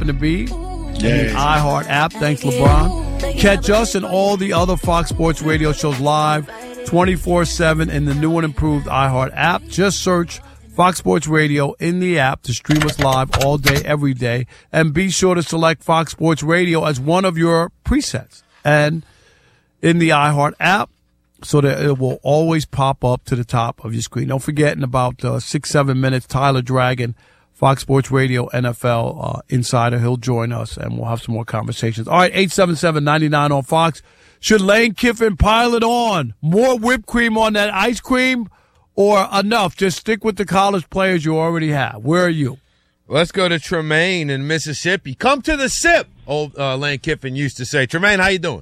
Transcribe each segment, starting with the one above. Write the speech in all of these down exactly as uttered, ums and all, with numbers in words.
Kevin and Bean. Yeah. The iHeart app. Thanks, LeBron. Catch us and all the other Fox Sports Radio shows live twenty-four seven in the new and improved iHeart app. Just search Fox Sports Radio in the app to stream us live all day, every day. And be sure to select Fox Sports Radio as one of your presets. And in the iHeart app, so that it will always pop up to the top of your screen. Don't forget, in about uh, six, seven minutes, Tyler Dragon, Fox Sports Radio N F L uh, Insider. He'll join us, and we'll have some more conversations. All right, eight seven seven, nine nine on Fox. Should Lane Kiffin pile it on? More whipped cream on that ice cream, or enough? Just stick with the college players you already have. Where are you? Let's go to Tremaine in Mississippi. Come to the sip, old uh, Lane Kiffin used to say. Tremaine, how you doing?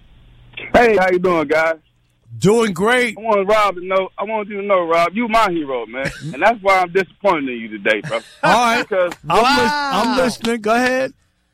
Hey, how you doing, guys? Doing great. I want Rob to know. I want you to know, Rob, you my hero, man, and that's why I'm disappointed in you today, bro. All right, because I'm, wow. li- I'm listening. Go ahead.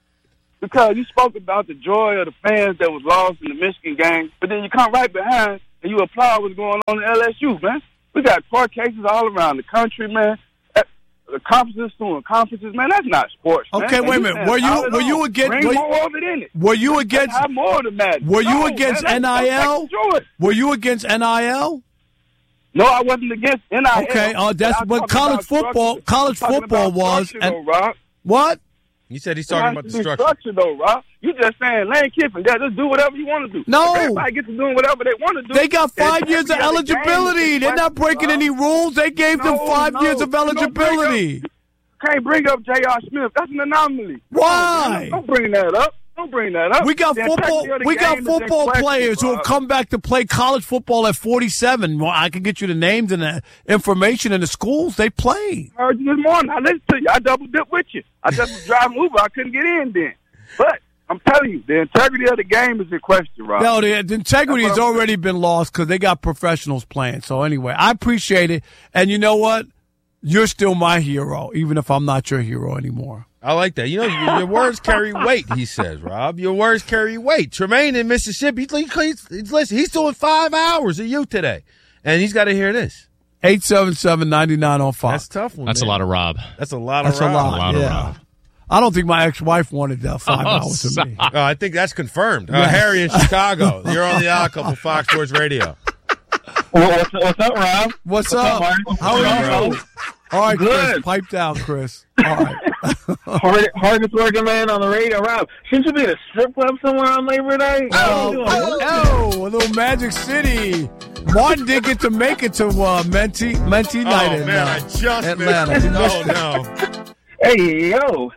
Because you spoke about the joy of the fans that was lost in the Michigan game, but then you come right behind and you applaud what's going on in L S U, man. We got court cases all around the country, man. The conferences doing conferences, man. That's not sports. Okay, man. wait a minute. Were you were you against? Bring were, more of it in it. Were you against? Have more than that. Were you no, against man, N I L? Were you against N I L? No, I wasn't against N I L. Okay, uh, that's what college football. College football was. And, though, Rob. What? You said he's talking about the structure. structure, though, Rob. You just saying Lane Kiffin, yeah, just do whatever you want to do. No. Everybody gets to doing whatever they want to do. They got five years of eligibility. They're not breaking any rules. They gave them five years of eligibility. Can't bring up J R. Smith. That's an anomaly. Why? Don't bring that up. Don't bring that up. We got the football. We got football players who have come back to play college football at forty-seven. Well, I can get you the names and the information in the schools they play. I heard you this morning. I listened to you. I double dipped with you. I just was driving Uber. I couldn't get in then. But I'm telling you, the integrity of the game is in question, Rob. No, the, the integrity has already been lost because they got professionals playing. So anyway, I appreciate it. And you know what? You're still my hero, even if I'm not your hero anymore. I like that. You know, your, your words carry weight, he says, Rob. Your words carry weight. Tremaine in Mississippi, he's, he's, he's, listen, he's doing five hours of you today, and he's got to hear this. eight seven seven, nine nine on Fox. That's a tough one, That's man. a lot of Rob. That's a lot That's of Rob. a lot, a lot yeah. of Rob. I don't think my ex-wife wanted that five Oh, hours of me. Oh, I think that's confirmed. Uh, Harry in Chicago. You're on the Odd Couple, Fox Sports Radio. Well, what's, what's up, Rob? What's, what's up? up How are you? All right, Good. Chris. Pipe down, Chris. All right. Hard, hardest working man on the radio, Rob. Shouldn't you be at a strip club somewhere on Labor Day? Oh, oh, oh, a little Magic City. Martin did get to make it to uh, Menti, Menti night oh, in man, uh, I just Atlanta. missed it. Oh, no. Hey, yo.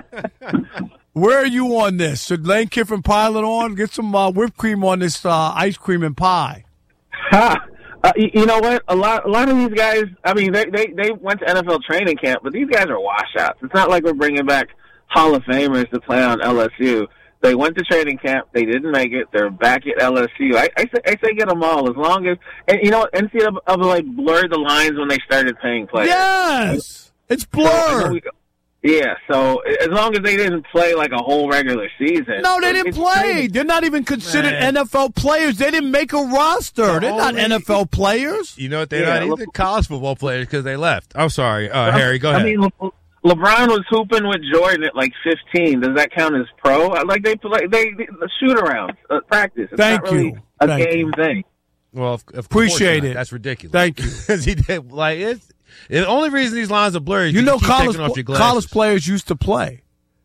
Where are you on this? Should Lane Kiffin pile it on? Get some uh, whipped cream on this uh, ice cream and pie. Ha. Uh, you, you know what? A lot, a lot of these guys. I mean, they, they they went to N F L training camp, but these guys are washouts. It's not like we're bringing back Hall of Famers to play on L S U. They went to training camp. They didn't make it. They're back at L S U. I, I say, I say get them all as long as. And you know, N C double A like blurred the lines when they started paying players. Yes, it's blurred. So, yeah, so as long as they didn't play like a whole regular season. No, they didn't play. Crazy. They're not even considered Man. N F L players. They didn't make a roster. They're, They're not N F L players. You know what? They're yeah, not either Le- college football players because they left. I'm sorry, uh, Harry. Go I ahead. I mean, Le- LeBron was hooping with Jordan at like fifteen. Does that count as pro? Like they play, they, they the shoot around uh, practice. It's Thank not really you. A Thank game you. thing. Well, of, of appreciate not. it. That's ridiculous. Thank you. Because he did like it's. The only reason these lines are blurry is you know you keep college taking off your college players used to play,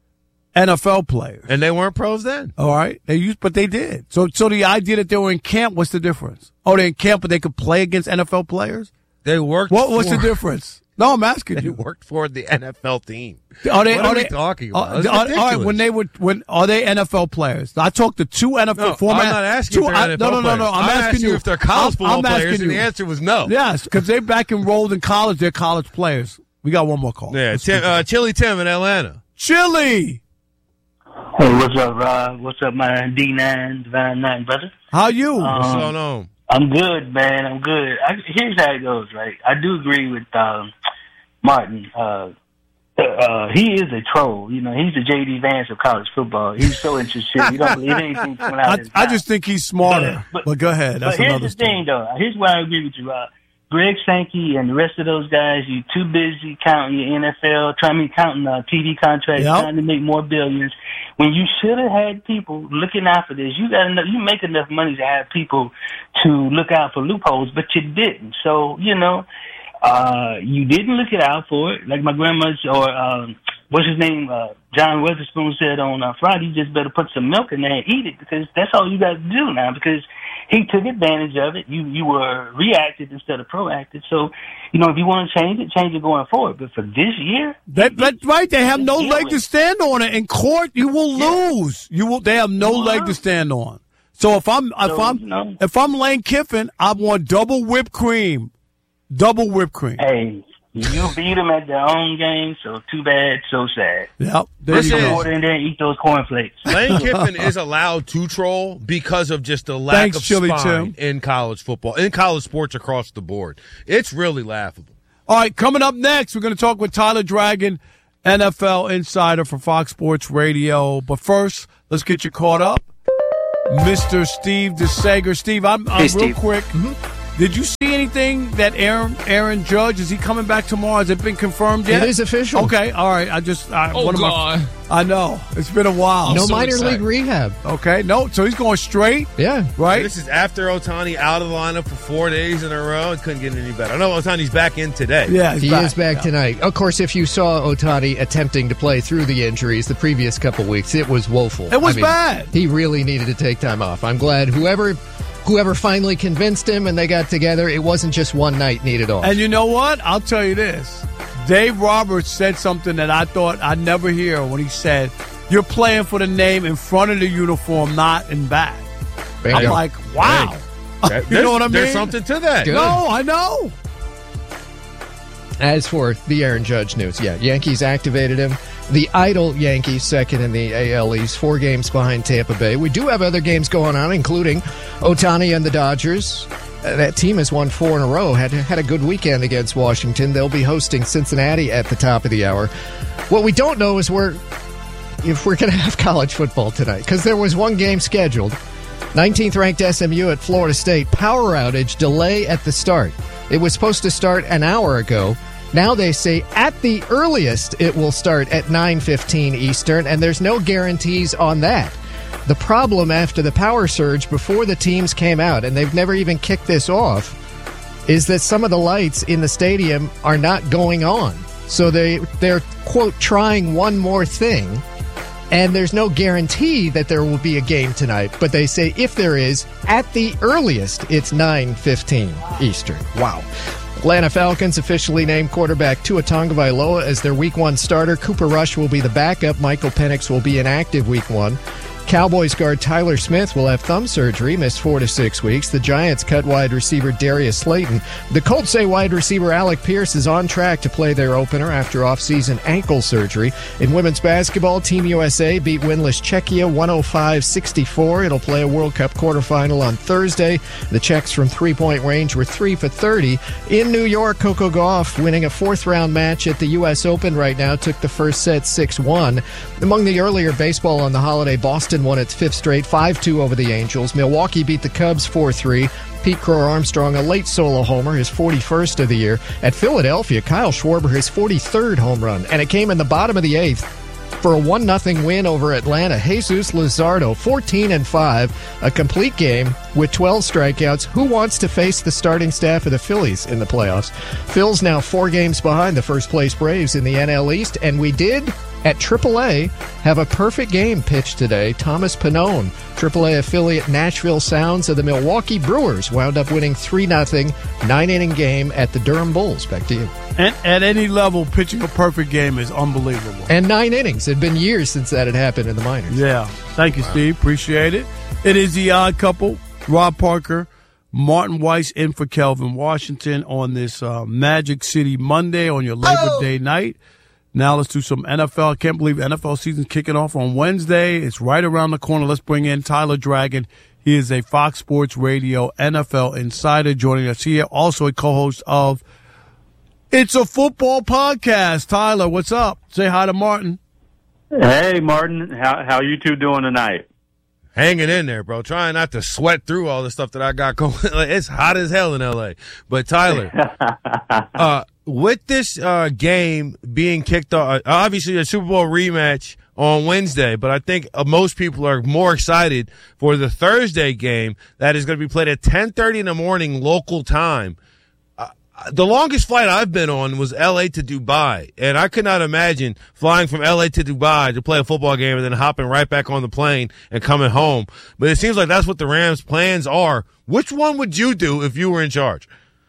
N F L players, and they weren't pros then. All right, they used, but they did. So, so the idea that they were in camp, what's the difference? Oh, they're in camp, but they could play against N F L players. They worked. What? What's for, the difference? No, I'm asking they you. They worked for the N F L team. Are they? What are, are they we talking about? Are, are, all right, when they were, when are they N F L players? I talked to two N F L. No, former, I'm not asking two, if they're I, N F L no, no, no, no. I'm, I'm asking, asking you if they're college football I'm players, and you. the answer was no. Yes, because they're back enrolled in college. They're college players. We got one more call. Yeah, Tim, uh, Chili Tim in Atlanta. Chili. Hey, what's up, Rob? What's up, man? D nine, Divine Nine, brother. How you? Um, What's going on? I'm good, man. I'm good. I, here's how it goes, right? I do agree with um, Martin. Uh, uh, he is a troll. You know, he's the J D Vance of college football. He's so interested. You don't believe anything coming out I, of his I mouth. just think he's smarter. But, but, but go ahead. That's but here's another the story. thing, though. Here's why I agree with you, Rob. Greg Sankey and the rest of those guys, you're too busy counting your N F L, trying to counting uh, T V contracts, yep. trying to make more billions. When you should have had people looking out for this, you got enough. You make enough money to have people to look out for loopholes, but you didn't. So you know, uh, you didn't look it out for it. Like my grandma's or um, what's his name, uh, John Witherspoon said on uh, Friday. You just better put some milk in there and eat it because that's all you got to do now. Because he took advantage of it. You you were reactive instead of proactive. So, you know, if you want to change it, change it going forward. But for this year, that, that's right. They have no leg to stand on it. In court, you will lose. You will. They have no leg to stand on. So if I'm if so, I'm no. if I'm Lane Kiffin, I want double whipped cream, double whipped cream. Hey. You beat them at their own game, so too bad, so sad. Yep. There Put you some go. water in there and eat those cornflakes. Lane Kiffin is allowed to troll because of just the lack Thanks, of Chili spine Tim. in college football, in college sports across the board. It's really laughable. All right, coming up next, we're going to talk with Tyler Dragon, N F L insider for Fox Sports Radio. But first, let's get you caught up. Mister Steve DeSager. Steve, I'm, I'm hey, real Steve. quick. Mm-hmm. Did you see anything that Aaron Aaron Judge, is he coming back tomorrow? Has it been confirmed yet? It is official. Okay, all right. I just I, Oh, one of God. my, I know it's been a while. No so minor excited. league rehab. Okay, no. So he's going straight, Yeah. right? This is after Ohtani out of the lineup for four days in a row. It couldn't get any better. I know Ohtani's back in today. Yeah, he's He back. is back Yeah. tonight. Of course, if you saw Ohtani attempting to play through the injuries the previous couple weeks, it was woeful. It was I mean, bad. He really needed to take time off. I'm glad whoever whoever finally convinced him and they got together, it wasn't just one night needed off. And you know what? I'll tell you this. Dave Roberts said something that I thought I'd never hear when he said, "You're playing for the name in front of the uniform, not in back." Bingo. I'm like, wow. That- You know what I There's mean? something to that. Good. No, I know. As for the Aaron Judge news, yeah, Yankees activated him. The idle Yankees, second in the A L East, four games behind Tampa Bay. We do have other games going on, including Ohtani and the Dodgers. Uh, that team has won four in a row, had had a good weekend against Washington. They'll be hosting Cincinnati at the top of the hour. What we don't know is where if we're going to have college football tonight, because there was one game scheduled. nineteenth ranked S M U at Florida State. Power outage, delay at the start. It was supposed to start an hour ago. Now they say at the earliest it will start at nine fifteen Eastern, and there's no guarantees on that. The problem after the power surge before the teams came out, and they've never even kicked this off, is that some of the lights in the stadium are not going on. So they, they're, quote, trying one more thing, and there's no guarantee that there will be a game tonight. But they say if there is, at the earliest, it's nine fifteen Eastern. Wow. Atlanta Falcons officially named quarterback Tua Tagovailoa as their Week One starter. Cooper Rush will be the backup. Michael Penix will be inactive Week One. Cowboys guard Tyler Smith will have thumb surgery, missed four to six weeks. The Giants cut wide receiver Darius Slayton. The Colts say wide receiver Alec Pierce is on track to play their opener after offseason ankle surgery. In women's basketball, Team U S A beat winless Czechia one oh five sixty-four. It'll play a World Cup quarterfinal on Thursday. The Czechs from three-point range were three for thirty. In New York, Coco Gauff winning a fourth-round match at the U S Open right now, took the first set six one. Among the earlier baseball on the holiday, Boston won its fifth straight, five two over the Angels. Milwaukee beat the Cubs four three. Pete Crow-Armstrong, a late solo homer, his forty-first of the year. At Philadelphia, Kyle Schwarber, his forty-third home run. And it came in the bottom of the eighth for a one nothing win over Atlanta. Jesus Luzardo, fourteen and five, a complete game with twelve strikeouts. Who wants to face the starting staff of the Phillies in the playoffs? Phil's now four games behind the first-place Braves in the N L East, and we did, at triple A, have a perfect game pitched today. Thomas Pannone, triple A affiliate Nashville Sounds of the Milwaukee Brewers, wound up winning three nothing, nine-inning game at the Durham Bulls. Back to you. And at any level, pitching a perfect game is unbelievable. And nine innings. It had been years since that had happened in the minors. Yeah. Thank you, Steve. Appreciate it. It is the Odd Couple. Rob Parker, Martin Weiss in for Kelvin Washington on this uh, Magic City Monday on your Labor oh. Day night. Now let's do some N F L. I can't believe N F L season's kicking off on Wednesday. It's right around the corner. Let's bring in Tyler Dragon. He is a Fox Sports Radio N F L insider joining us here. Also a co-host of It's a Football Podcast. Tyler, what's up? Say hi to Martin. Hey, Martin. How how you two doing tonight? hanging in there, bro. Trying not to sweat through all the stuff that I got going. It's hot as hell in L A. But Tyler, uh, with this uh, game being kicked off, obviously a Super Bowl rematch on Wednesday, but I think uh, most people are more excited for the Thursday game that is going to be played at ten thirty in the morning local time. Uh, the longest flight I've been on was L A to Dubai, and I could not imagine flying from L A to Dubai to play a football game and then hopping right back on the plane and coming home. But it seems like that's what the Rams' plans are. Which one would you do if you were in charge?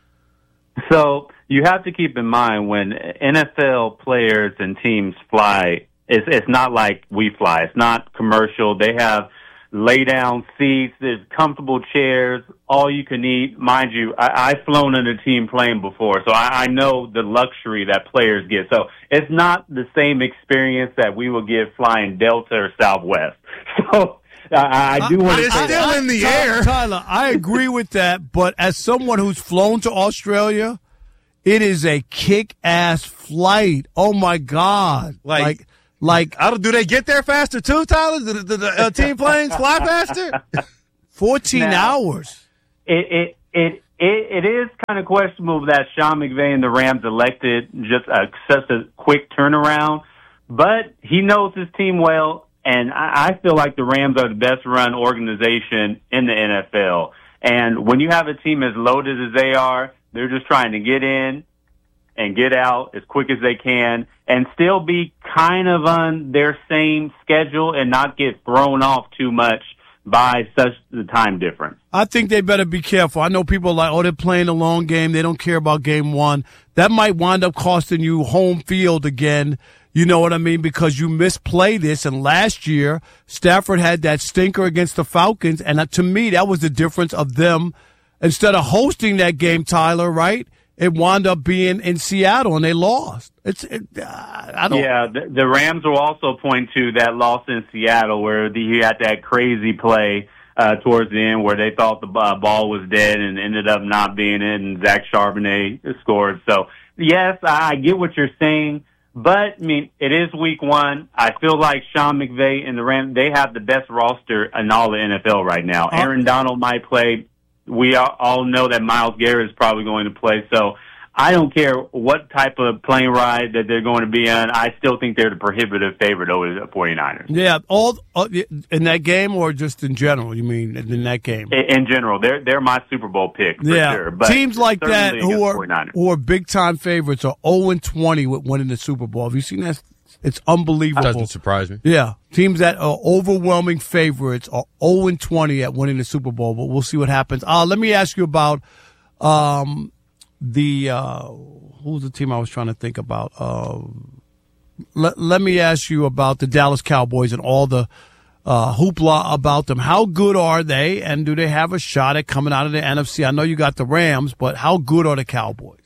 So you have to keep in mind when N F L players and teams fly, It's it's not like we fly. It's not commercial. They have lay down seats. There's comfortable chairs. All you can eat. Mind you, I, I've flown in a team plane before, so I, I know the luxury that players get. So it's not the same experience that we will get flying Delta or Southwest. So I, I do want to It's say still that. in the Tyler, air. Tyler, I agree with that, but as someone who's flown to Australia, it is a kick-ass flight. Oh, my God. Like- like Like I don't, do they get there faster too, Tyler? Do the, the, the uh, team planes fly faster? fourteen Now- hours. It it it it, it is kind of questionable that Sean McVay and the Rams elected just a, such a quick turnaround, but he knows his team well, and I, I feel like the Rams are the best run organization in the N F L. And when you have a team as loaded as they are, they're just trying to get in and get out as quick as they can and still be kind of on their same schedule and not get thrown off too much by such the time difference. I think they better be careful. I know people are like, oh, they're playing a long game. They don't care about game one. That might wind up costing you home field again. You know what I mean? Because you misplay this. And last year, Stafford had that stinker against the Falcons. And to me, that was the difference of them. Instead of hosting that game, Tyler, right? It wound up being in Seattle, and they lost. It's, it, uh, I don't. Yeah, the, the Rams will also point to that loss in Seattle where the, he had that crazy play uh, towards the end where they thought the uh, ball was dead and ended up not being it, and Zach Charbonnet scored. So, yes, I get what you're saying, but, I mean, it is week one. I feel like Sean McVay and the Rams, they have the best roster in all the N F L right now. Aaron Donald might play. We all know that Myles Garrett is probably going to play. So I don't care what type of plane ride that they're going to be on. I still think they're the prohibitive favorite over the 49ers. Yeah, all uh, in that game or just in general? You mean in that game? In, in general, they're they're my Super Bowl pick for yeah. sure. But teams like that who are 49ers. who are big time favorites are zero and twenty with winning the Super Bowl. Have you seen that? It's unbelievable. Doesn't surprise me. Yeah, teams that are overwhelming favorites are zero and twenty at winning the Super Bowl, but we'll see what happens. Uh, let me ask you about um, the uh, who's the team I was trying to think about. Uh, let, let me ask you about the Dallas Cowboys and all the uh, hoopla about them. How good are they, and do they have a shot at coming out of the N F C? I know you got the Rams, but how good are the Cowboys?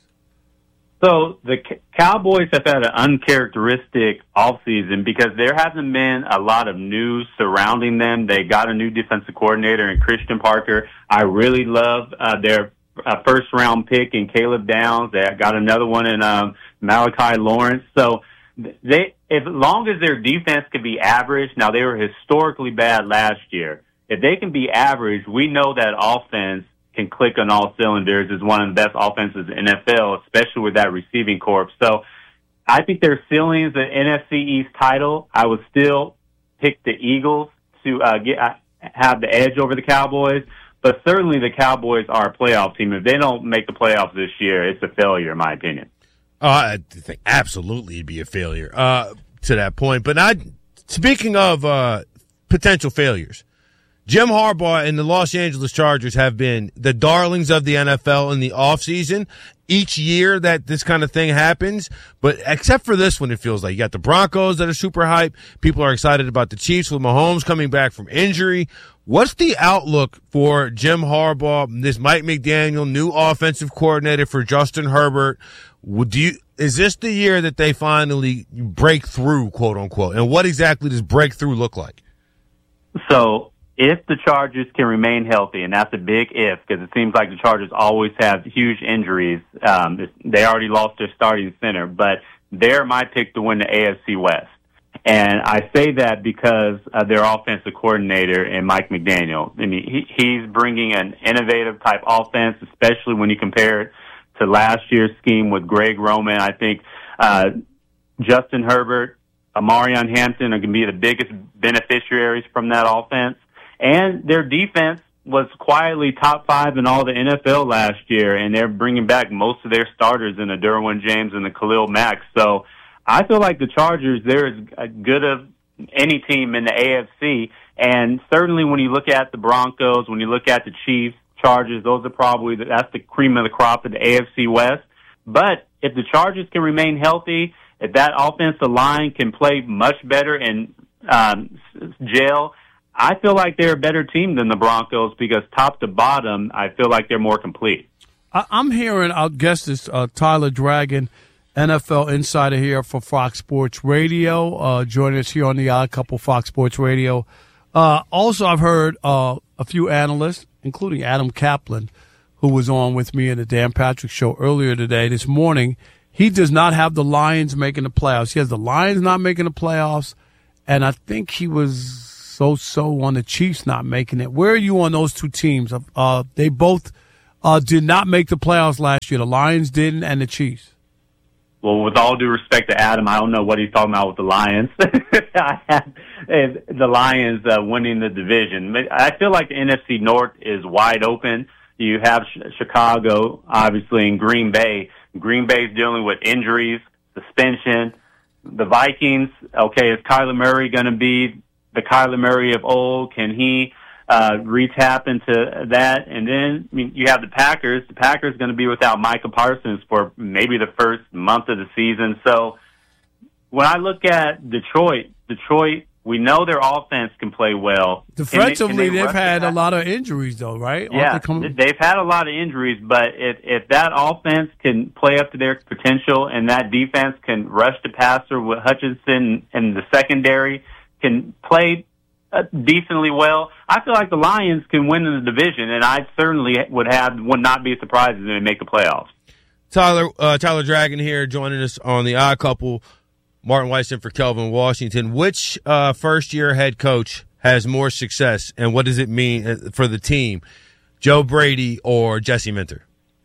So the C- Cowboys have had an uncharacteristic offseason because there hasn't been a lot of news surrounding them. They got a new defensive coordinator in Christian Parker. I really love uh, their uh, first round pick in Caleb Downs. They got another one in um, Malachi Lawrence. So they, as long as their defense can be average, now they were historically bad last year. If they can be average, we know that offense can click on all cylinders, is one of the best offenses in the N F L, especially with that receiving corps. So I think their ceiling is the N F C East title. I would still pick the Eagles to uh, get uh, have the edge over the Cowboys, but certainly the Cowboys are a playoff team. If they don't make the playoffs this year, it's a failure, in my opinion. Uh, I think absolutely it'd be a failure uh, to that point. But not speaking of uh, potential failures, Jim Harbaugh and the Los Angeles Chargers have been the darlings of the N F L in the offseason. Each year that this kind of thing happens, but except for this one, it feels like you got the Broncos that are super hype. People are excited about the Chiefs with Mahomes coming back from injury. What's the outlook for Jim Harbaugh, this Mike McDaniel, new offensive coordinator for Justin Herbert? Would you, is this the year that they finally break through, quote unquote? And what exactly does breakthrough look like? So, if the Chargers can remain healthy, and that's a big if, because it seems like the Chargers always have huge injuries. Um, they already lost their starting center, but they're my pick to win the A F C West. And I say that because of their offensive coordinator and Mike McDaniel. I mean, he, he's bringing an innovative type offense, especially when you compare it to last year's scheme with Greg Roman. I think uh, Justin Herbert, Amarion Hampton are going to be the biggest beneficiaries from that offense. And their defense was quietly top five in all the N F L last year, and they're bringing back most of their starters in the Derwin James and the Khalil Mack. So I feel like the Chargers, they're as good of any team in the A F C. And certainly when you look at the Broncos, when you look at the Chiefs, Chargers, those are probably, the, that's the cream of the crop of the A F C West. But if the Chargers can remain healthy, if that offensive line can play much better and um, gel, I feel like they're a better team than the Broncos because top to bottom, I feel like they're more complete. I, I'm hearing, I'll guess this, uh, Tyler Dragon, N F L insider here for Fox Sports Radio, uh, joining us here on the Odd Couple Fox Sports Radio. Uh, also, I've heard uh, a few analysts, including Adam Kaplan, who was on with me in the Dan Patrick Show earlier today, this morning. He does not have the Lions making the playoffs. He has the Lions not making the playoffs, and I think he was so-so on the Chiefs not making it. Where are you on those two teams? Uh, they both uh, did not make the playoffs last year. The Lions didn't, and the Chiefs. Well, with all due respect to Adam, I don't know what he's talking about with the Lions. I had the Lions uh, winning the division. I feel like the N F C North is wide open. You have Chicago, obviously, and Green Bay. Green Bay's dealing with injuries, suspension. The Vikings, okay, is Kyler Murray going to be the Kyler Murray of old? Can he uh, re-tap into that? And then I mean, you have the Packers. The Packers going to be without Micah Parsons for maybe the first month of the season. So when I look at Detroit, Detroit, we know their offense can play well. Defensively, can they, can they they've had a lot of injuries, though, right? Yeah, they they've had a lot of injuries, but if, if that offense can play up to their potential and that defense can rush the passer with Hutchinson and the secondary can play uh, decently well, I feel like the Lions can win in the division, and I certainly would have would not be surprised if they make the playoffs. Tyler uh, Tyler Dragon here joining us on the Odd Couple. Martin Weiss in for Kelvin Washington. Which uh, first-year head coach has more success, and what does it mean for the team, Joe Brady or Jesse Minter?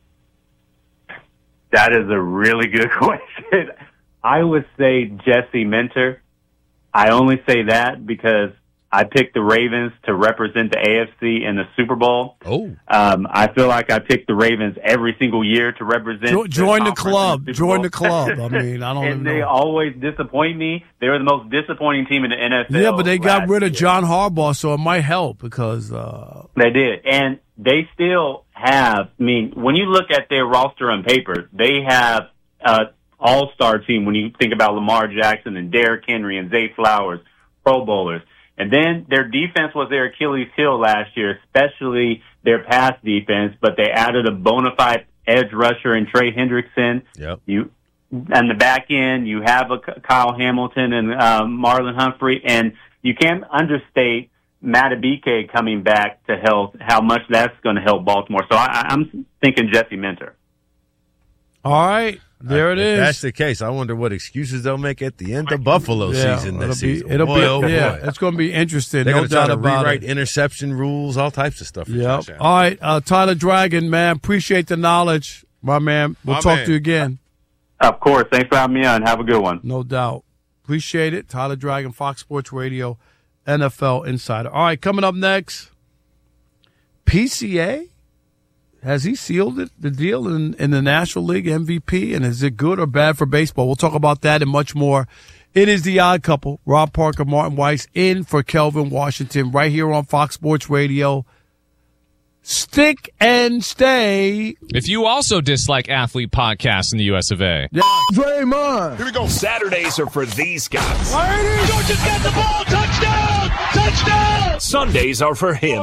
That is a really good question. I would say Jesse Minter. I only say that because I picked the Ravens to represent the A F C in the Super Bowl. Oh, um, I feel like I picked the Ravens every single year to represent. Jo- join the, the club. The join the club. I mean, I don't. And even they know. always disappoint me. They were the most disappointing team in the N F L. Yeah, but they got rid of year. John Harbaugh, so it might help because uh, they did, and they still have. I mean, when you look at their roster on paper, they have an all-star team. When you think about Lamar Jackson and Derrick Henry and Zay Flowers, Pro Bowlers. And then their defense was their Achilles heel last year, especially their pass defense, but they added a bona fide edge rusher in Trey Hendrickson. Yep. You, on the back end, you have a Kyle Hamilton and um, Marlon Humphrey, and you can't understate Madubuike coming back to health, how much that's going to help Baltimore. So I, I'm thinking Jesse Minter. All right. There it if is. That's the case. I wonder what excuses they'll make at the end of Buffalo yeah, season this it'll season. Be, it'll boy, be, oh boy. yeah, it's going to be interesting. They're no going to try doubt to about rewrite it. interception rules, all types of stuff. For Yep. Josh All right, uh, Tyler Dragon, man, appreciate the knowledge, my man. We'll My talk man. to you again. Of course. Thanks for having me on. Have a good one. No doubt. Appreciate it. Tyler Dragon, Fox Sports Radio, N F L Insider. All right, coming up next, P C A. Has he sealed it, the deal in, in the National League M V P, and is it good or bad for baseball? We'll talk about that and much more. It is The Odd Couple. Rob Parker, Martin Weiss, in for Kelvin Washington, right here on Fox Sports Radio. Stick and stay. If you also dislike athlete podcasts in the U S of A. Yeah, Draymond. Here we go. Saturdays are for these guys. Georgia's got the ball. Touchdown! Touchdown! Sundays are for him.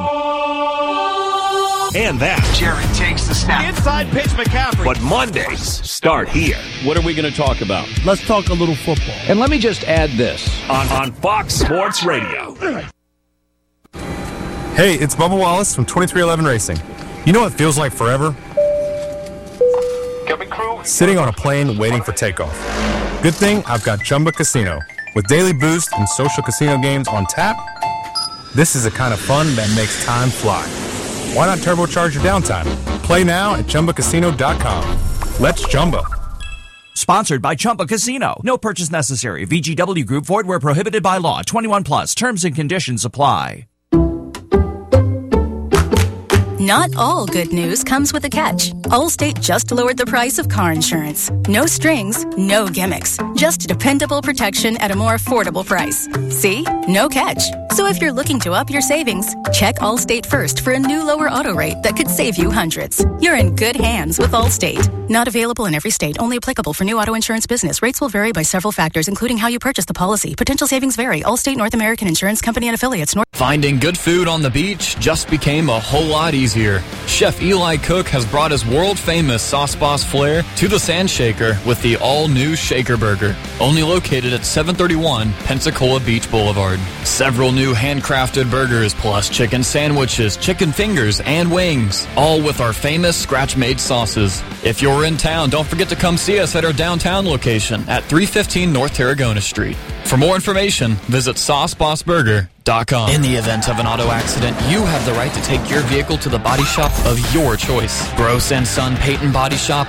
And that. Jared takes the snap. Inside pitch McCaffrey. But Mondays start here. What are we going to talk about? Let's talk a little football. And let me just add this. On, on Fox Sports Radio. Hey, it's Bubba Wallace from twenty-three eleven Racing. You know what feels like forever? Coming crew. Sitting on a plane waiting for takeoff. Good thing I've got Chumba Casino. With daily boost and social casino games on tap, this is the kind of fun that makes time fly. Why not turbocharge your downtime? Play now at Chumba Casino dot com. Let's Chumba. Sponsored by Chumba Casino. No purchase necessary. V G W Group. Void where prohibited by law. twenty-one plus. Terms and conditions apply. Not all good news comes with a catch. Allstate just lowered the price of car insurance. No strings, no gimmicks. Just dependable protection at a more affordable price. See? No catch. So if you're looking to up your savings, check Allstate first for a new lower auto rate that could save you hundreds. You're in good hands with Allstate. Not available in every state. Only applicable for new auto insurance business. Rates will vary by several factors, including how you purchase the policy. Potential savings vary. Allstate North American Insurance Company and affiliates. North- Finding good food on the beach just became a whole lot easier. Chef Eli Cook has brought his world-famous Sauce Boss flair to the Sand Shaker with the all-new Shaker Burger, only located at seven thirty-one Pensacola Beach Boulevard. Several new handcrafted burgers plus chicken sandwiches, chicken fingers, and wings, all with our famous scratch-made sauces. If you're in town, don't forget to come see us at our downtown location at three fifteen North Tarragona Street. For more information, visit sauce boss burger dot com. In the event of an auto accident, you have the right to take your vehicle to the body shop of your choice. Gross and Son Patent Body Shop